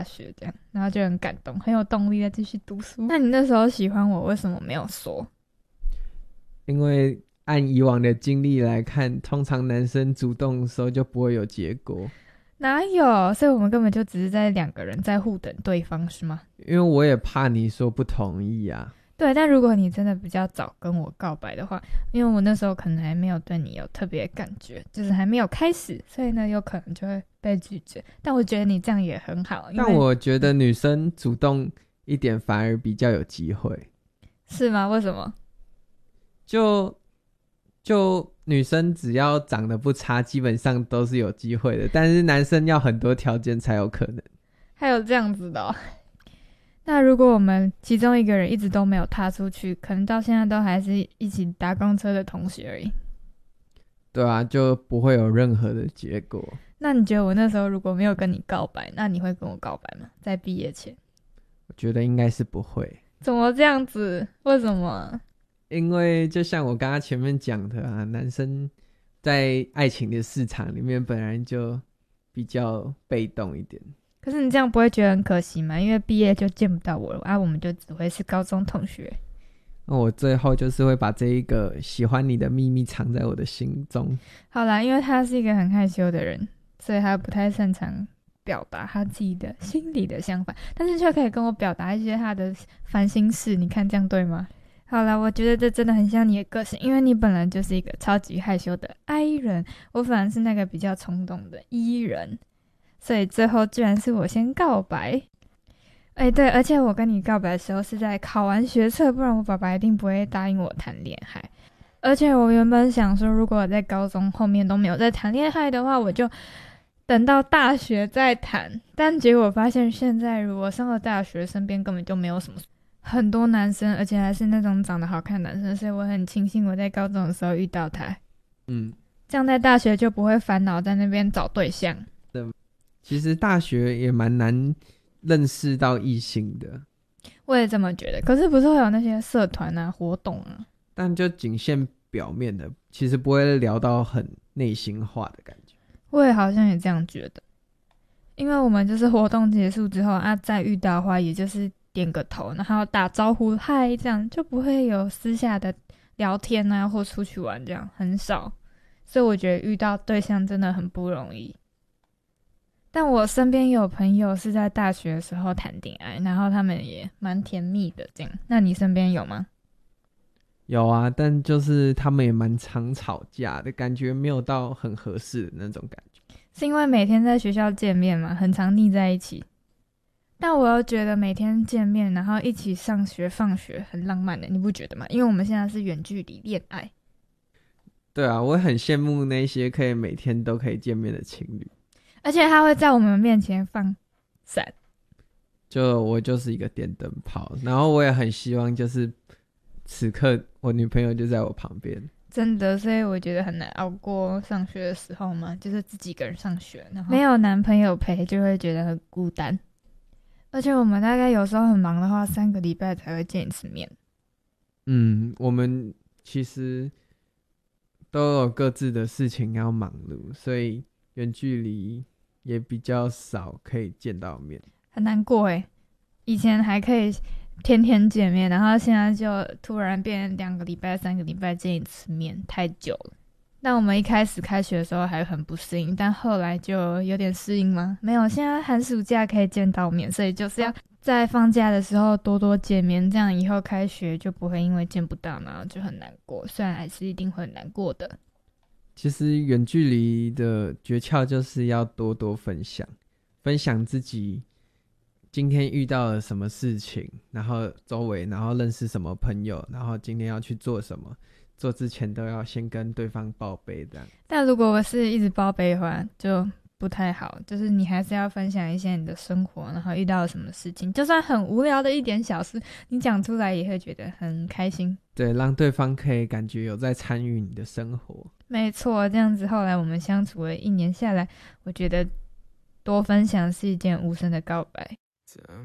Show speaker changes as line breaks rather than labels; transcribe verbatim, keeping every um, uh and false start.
大学这样，然后就很感动，很有动力再继续读书。那你那时候喜欢我，为什么没有说？
因为按以往的经历来看，通常男生主动的时候就不会有结果。
哪有？所以我们根本就只是在两个人在互等对方，是吗？
因为我也怕你说不同意啊。
对，但如果你真的比较早跟我告白的话，因为我那时候可能还没有对你有特别感觉，就是还没有开始，所以呢有可能就会被拒绝。但我觉得你这样也很好。因为
但我觉得女生主动一点反而比较有机会。
是吗？为什么？
就就女生只要长得不差，基本上都是有机会的，但是男生要很多条件才有可能。
还有这样子的哦。那如果我们其中一个人一直都没有踏出去，可能到现在都还是一起搭公车的同学而已。
对啊，就不会有任何的结果。
那你觉得我那时候如果没有跟你告白，那你会跟我告白吗？在毕业前？
我觉得应该是不会。
怎么这样子？为什么？
因为就像我刚刚前面讲的啊，男生在爱情的市场里面本来就比较被动一点。
可是你这样不会觉得很可惜吗？因为毕业就见不到我了啊，我们就只会是高中同学。
那我最后就是会把这一个喜欢你的秘密藏在我的心中。
好啦，因为他是一个很害羞的人，所以他不太擅长表达他自己的心里的想法，但是却可以跟我表达一些他的烦心事。你看这样对吗？好啦，我觉得这真的很像你的个性，因为你本来就是一个超级害羞的 I 人，我反而是那个比较冲动的 E 人，所以最后居然是我先告白。哎、欸，对，而且我跟你告白的时候是在考完学测，不然我爸爸一定不会答应我谈恋爱。而且我原本想说，如果我在高中后面都没有在谈恋爱的话，我就等到大学再谈。但结果发现，现在如果上了大学，身边根本就没有什么很多男生，而且还是那种长得好看的男生，所以我很庆幸我在高中的时候遇到他。
嗯，
这样在大学就不会烦恼在那边找对象。
其实大学也蛮难认识到异性的。
我也这么觉得，可是不是会有那些社团啊、活动啊？
但就仅限表面的，其实不会聊到很内心化的感觉。
我也好像也这样觉得，因为我们就是活动结束之后啊，再遇到的话，也就是点个头，然后打招呼嗨，这样就不会有私下的聊天啊，或出去玩，这样很少。所以我觉得遇到对象真的很不容易。但我身边有朋友是在大学的时候谈恋爱，然后他们也蛮甜蜜的这样。那你身边有吗？
有啊，但就是他们也蛮常吵架的，感觉没有到很合适的那种感觉。
是因为每天在学校见面嘛，很常腻在一起。但我又觉得每天见面，然后一起上学放学很浪漫的，你不觉得吗？因为我们现在是远距离恋爱。
对啊，我很羡慕那些可以每天都可以见面的情侣。
而且他会在我们面前放伞。
就我就是一个电灯泡，然后我也很希望就是此刻我女朋友就在我旁边。
真的，所以我觉得很难熬过上学的时候嘛，就是自己一个人上学，然后没有男朋友陪，就会觉得很孤单。而且我们大概有时候很忙的话，三个礼拜才会见一次面。
嗯，我们其实都有各自的事情要忙碌，所以远距离也比较少可以见到面。
很难过耶，以前还可以天天见面，然后现在就突然变两个礼拜、三个礼拜见一次面，太久了。但我们一开始开学的时候还很不适应，但后来就有点适应吗？没有，现在寒暑假可以见到面，所以就是要在放假的时候多多见面，这样以后开学就不会因为见不到然后就很难过，虽然还是一定会很难过的。
其实远距离的诀窍就是要多多分享，分享自己今天遇到了什么事情，然后周围，然后认识什么朋友，然后今天要去做什么，做之前都要先跟对方报备这样。
但如果我是一直报备的话就不太好，就是你还是要分享一些你的生活，然后遇到了什么事情，就算很无聊的一点小事，你讲出来也会觉得很开心。
对，让对方可以感觉有在参与你的生活。
没错，这样子后来我们相处了一年下来，我觉得多分享是一件无声的告白。